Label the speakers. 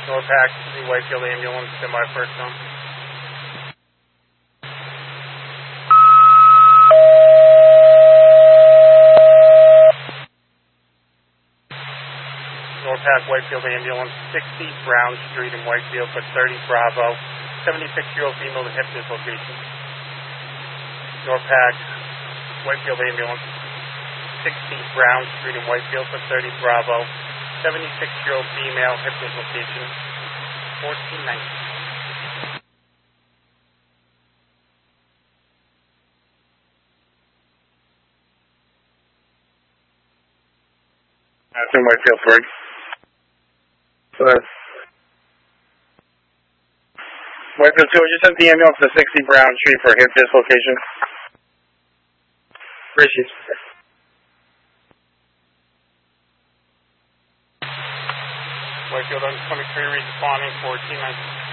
Speaker 1: Norpac, the Whitefield ambulance, semi-personal. Norpac, Whitefield ambulance, 60 Brown Street in Whitefield for 30 Bravo, 76-year-old female with hip dislocation. Norpac, Whitefield ambulance, 60 Brown Street in Whitefield for 30 Bravo, 76-year-old female hip dislocation, 1419. That's in Whitefield 3. Whitefield 2, I just sent the ambulance to 60 Brown Street for hip dislocation. Rishi. Whitefield on 23 responding, 1419.